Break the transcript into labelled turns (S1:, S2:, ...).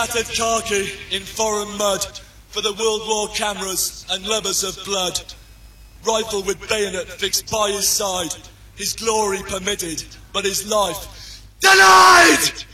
S1: Battered khaki in foreign mud for the World War cameras and lovers of blood. Rifle with bayonet fixed by his side, his glory permitted, but his life denied!